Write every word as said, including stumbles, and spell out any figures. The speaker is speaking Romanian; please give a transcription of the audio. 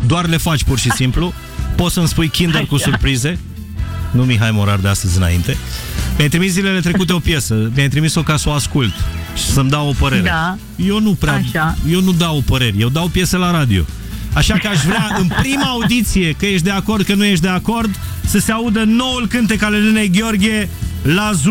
doar le faci pur și simplu. Poți să-mi spui Kinder cu surprize. Nu Mihai Morar de astăzi înainte. Mi-ai trimis zilele trecute o piesă. Mi-ai trimis-o ca să o ascult și să-mi dau o părere. Da. Eu nu prea, Așa. eu nu dau păreri, eu dau piese la radio. Așa că aș vrea în prima audiție, că ești de acord, că nu ești de acord, să se audă noul cântec al Elenei Gheorghe, La Zu.